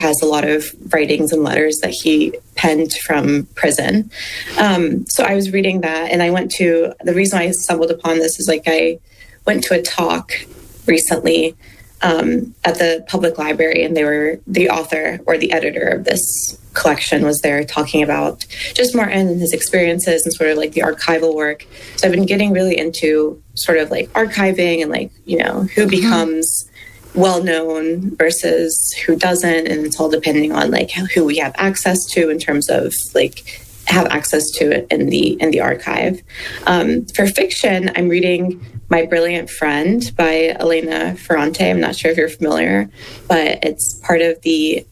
has a lot of writings and letters that he penned from prison. So I was reading that, and the reason I stumbled upon this is I went to a talk recently at the public library, and the author or the editor of this collection was there talking about just Martin and his experiences and sort of the archival work. So I've been getting really into sort of archiving and who becomes well-known versus who doesn't, and it's all depending on who we have access to in terms of have access to it in the archive. For fiction, I'm reading My Brilliant Friend by Elena Ferrante. I'm not sure if you're familiar, but it's part of the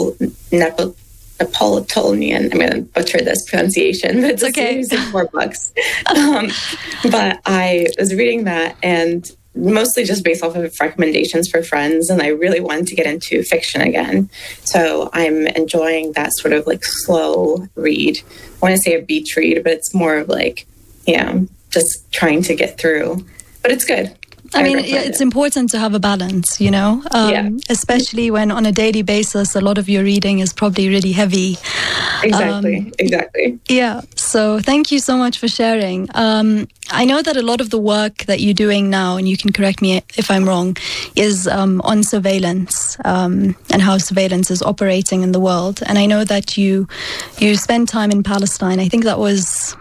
Napolitanian. I'm going to butcher this pronunciation, but it's a series of 4 books. But I was reading that, and mostly just based off of recommendations for friends, and I really wanted to get into fiction again. So I'm enjoying that sort of slow read. I want to say a beach read, but it's more of just trying to get through. But it's good. I mean, it's important to have a balance, especially when on a daily basis, a lot of your reading is probably really heavy. Exactly. Yeah. So thank you so much for sharing. I know that a lot of the work that you're doing now, and you can correct me if I'm wrong, is on surveillance and how surveillance is operating in the world. And I know that you spent time in Palestine. I think that was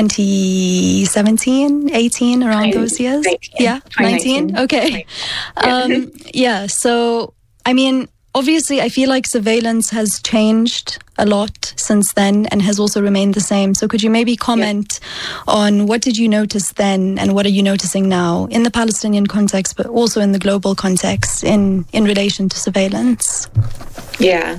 2017, 18, around those years? 19. Yeah, 19? Okay. Yeah, so, I mean, obviously, I feel like surveillance has changed a lot since then and has also remained the same. So could you maybe comment on what did you notice then and what are you noticing now in the Palestinian context, but also in the global context in relation to surveillance? Yeah.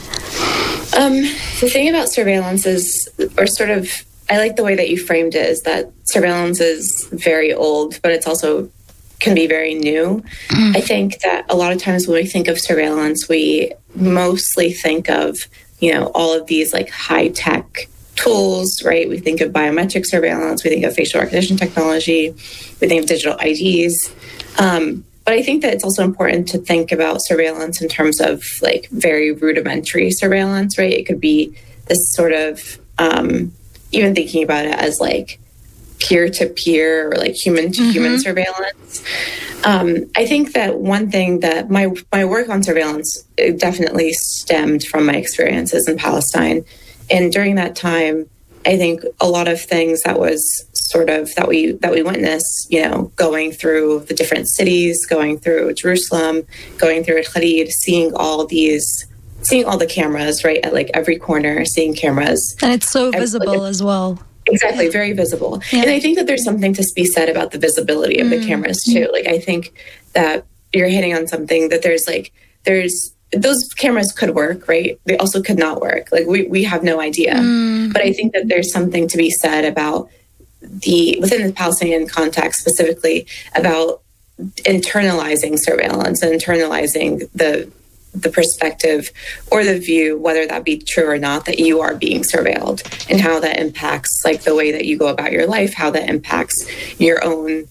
The thing about surveillance is, I like the way that you framed it, is that surveillance is very old, but it's also can be very new. I think that a lot of times when we think of surveillance, we mostly think of, all of these high-tech tools, right? We think of biometric surveillance, we think of facial recognition technology, we think of digital IDs. But I think that it's also important to think about surveillance in terms of very rudimentary surveillance, right? It could be this sort of even thinking about it as peer-to-peer or human-to-human surveillance. I think that one thing that my work on surveillance definitely stemmed from my experiences in Palestine. And during that time, I think a lot of things that was that we witnessed, going through the different cities, going through Jerusalem, going through Khalid, seeing all the cameras, right, at every corner, seeing cameras. And it's so visible as well. Exactly, very visible. Yeah. And I think that there's something to be said about the visibility of the cameras too. I think that you're hitting on something that there's those cameras could work, right? They also could not work. We have no idea. But I think that there's something to be said about within the Palestinian context specifically, about internalizing surveillance and internalizing the perspective or the view, whether that be true or not, that you are being surveilled, and how that impacts the way that you go about your life, how that impacts your own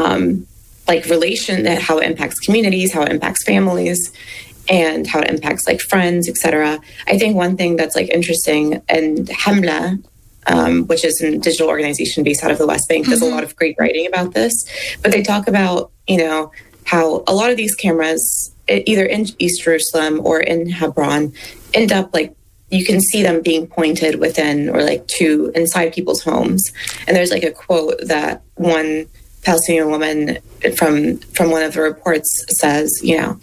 relation, how it impacts communities, how it impacts families, and how it impacts friends, etc. I think one thing that's interesting, and Hamla, which is a digital organization based out of the West Bank, does a lot of great writing about this, but they talk about how a lot of these cameras, either in East Jerusalem or in Hebron, end up you can see them being pointed within or to inside people's homes. And there's a quote that one Palestinian woman from one of the reports says,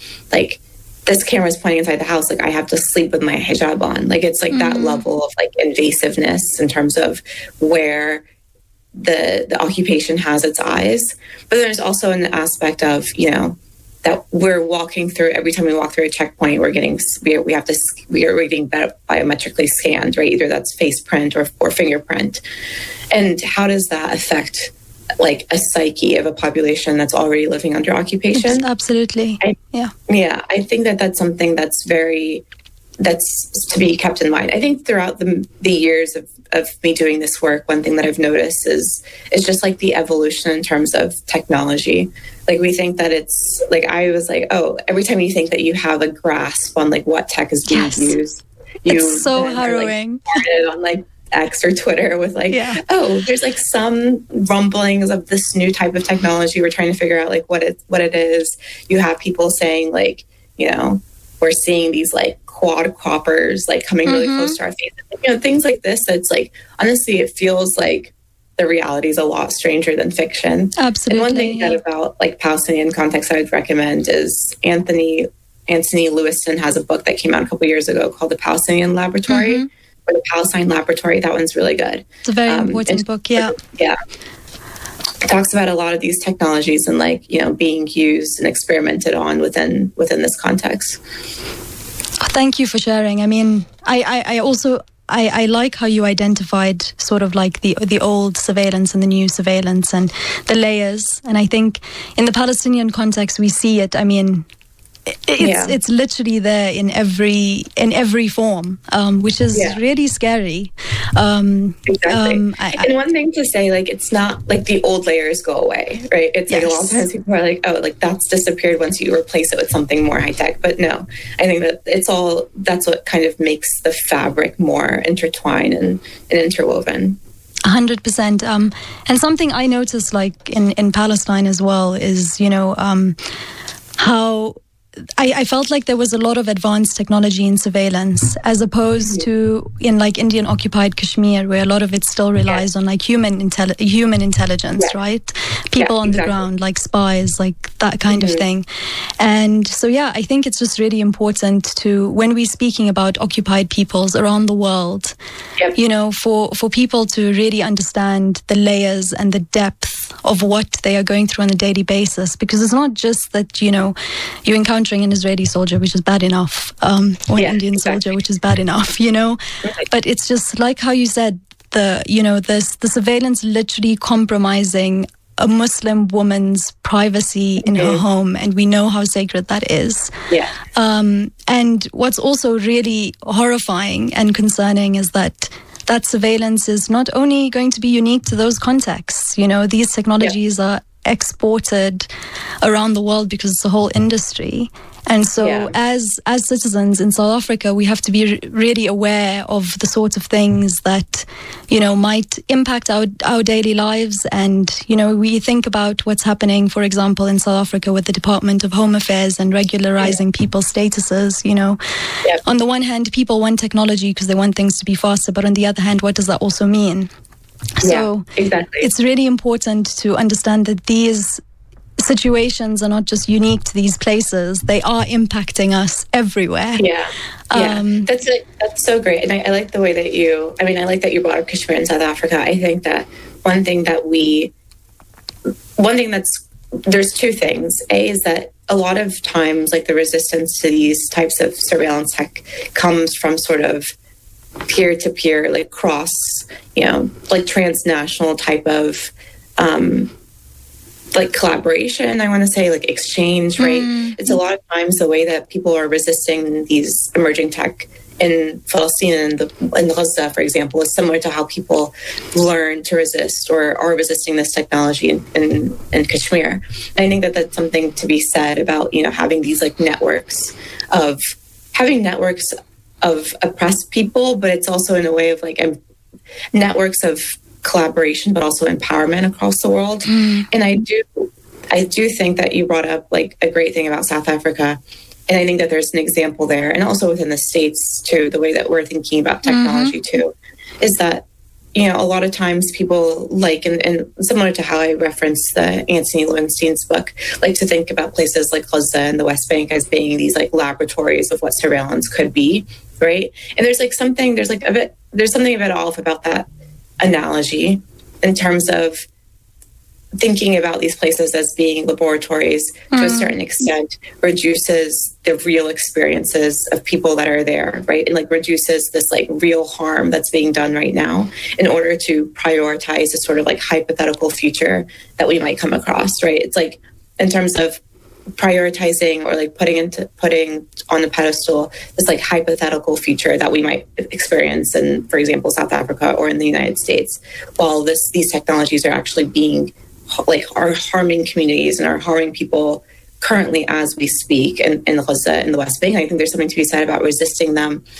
this camera is pointing inside the house, I have to sleep with my hijab on. It's that level of invasiveness in terms of where the occupation has its eyes. But there's also an aspect of, that we're walking through, every time we walk through a checkpoint, we are getting biometrically scanned, right? Either that's face print or fingerprint. And how does that affect a psyche of a population that's already living under occupation? Absolutely. I think that that's something that's very that's to be kept in mind. I think throughout the years of me doing this work, one thing that I've noticed is just like the evolution in terms of technology. Like we think that it's like, I was like, oh, every time you think that you have a grasp on like what tech is being used, it's so harrowing. On like X or Twitter with like, oh, there's like some rumblings of this new type of technology. We're trying to figure out like what it is. You have people saying like, you know, we're seeing these like quadcopters like coming really close to our face. You know, things like this. That's like, honestly, it feels like the reality is a lot stranger than fiction. Absolutely. And one thing that about like Palestinian context I would recommend is Anthony Lewiston has a book that came out a couple years ago called The Palestinian Laboratory, or The Palestine Laboratory. That one's really good. It's a very important book. Yeah. Yeah. It talks about a lot of these technologies and like, you know, being used and experimented on within this context. Thank you for sharing. I mean, I also like how you identified sort of like the old surveillance and the new surveillance and the layers. And I think in the Palestinian context, we see it. I mean, it's literally there in every form, which is really scary. Exactly. And one thing to say, like, it's not like the old layers go away, right? It's like a lot of times people are like, oh, like that's disappeared once you replace it with something more high tech. But no, I think that that's what kind of makes the fabric more intertwined and interwoven. 100%. And something I noticed like in Palestine as well is, you know, how I felt like there was a lot of advanced technology in surveillance as opposed to in like Indian occupied Kashmir, where a lot of it still relies on like human intelligence, right? People on the ground, like spies, like that kind of thing. And so, I think it's just really important to, when we're speaking about occupied peoples around the world, you know, for people to really understand the layers and the depth of what they are going through on a daily basis, because it's not just that, you know, you're encountering an Israeli soldier, which is bad enough, or an Indian soldier, which is bad enough, you know, but it's just like how you said, the surveillance literally compromising a Muslim woman's privacy in her home, and we know how sacred that is. And what's also really horrifying and concerning is that surveillance is not only going to be unique to those contexts. You know, these technologies are exported around the world because it's a whole industry. And so as citizens in South Africa, we have to be really aware of the sorts of things that, you know, might impact our daily lives. And, you know, we think about what's happening, for example, in South Africa with the Department of Home Affairs and regularizing people's statuses, you know. On the one hand, people want technology because they want things to be faster. But on the other hand, what does that also mean? So it's really important to understand that these situations are not just unique to these places. They are impacting us everywhere. That's so great. And I like the way that I like that you brought up Kashmir in South Africa. I think that there's two things. A is that a lot of times, like, the resistance to these types of surveillance tech comes from sort of peer-to-peer, like cross, you know, like transnational type of like collaboration, I want to say, like exchange, right? It's a lot of times the way that people are resisting these emerging tech in Palestine and Gaza, for example, is similar to how people learn to resist or are resisting this technology in Kashmir. And I think that that's something to be said about, you know, having these like networks of oppressed people, but it's also in a way of like networks of collaboration, but also empowerment across the world. And I do think that you brought up like a great thing about South Africa. And I think that there's an example there, and also within the States too, the way that we're thinking about technology too, is that, you know, a lot of times people like, and similar to how I referenced the Anthony Lewiston's book, like to think about places like Gaza and the West Bank as being these like laboratories of what surveillance could be, right? And there's something a bit off about that analogy in terms of thinking about these places as being laboratories to a certain extent reduces the real experiences of people that are there, right? And like reduces this like real harm that's being done right now in order to prioritize a sort of like hypothetical future that we might come across, right? It's like in terms of prioritizing or like putting on the pedestal this like hypothetical future that we might experience in, for example, South Africa or in the United States, while these technologies are actually being like are harming communities and are harming people currently as we speak in Gaza, in the West Bank. I think there's something to be said about resisting them